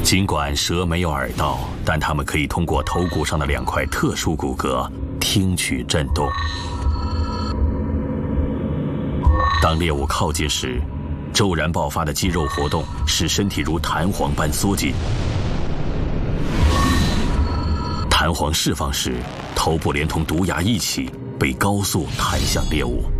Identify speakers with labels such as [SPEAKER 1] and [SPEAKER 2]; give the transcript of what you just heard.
[SPEAKER 1] 尽管蛇没有耳道，但它们可以通过头骨上的2块特殊骨骼听取震动。当猎物靠近时，骤然爆发的肌肉活动使身体如弹簧般缩紧。弹簧释放时，头部连同毒牙一起被高速弹向猎物。